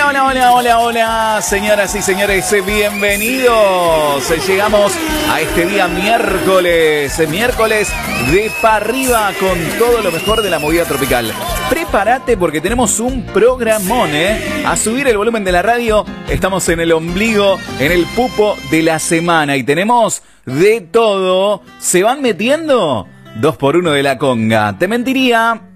Hola, hola, hola, hola, señoras y señores, bienvenidos. Llegamos a este día miércoles de pa' arriba con todo lo mejor de la movida tropical. Prepárate porque tenemos un programón, A subir el volumen de la radio, estamos en el ombligo, en el pupo de la semana y tenemos de todo. ¿Se van metiendo? 2x1 de la conga. Te mentiría